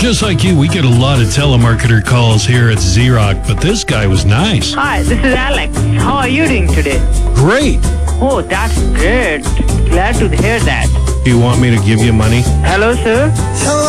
Just like you, we get a lot of telemarketer calls here at Z-Rock, but this guy was nice. Hi, this is Alex. How are you doing today? Great. Oh, that's great. Glad to hear that. Do you want me to give you money? Hello, sir.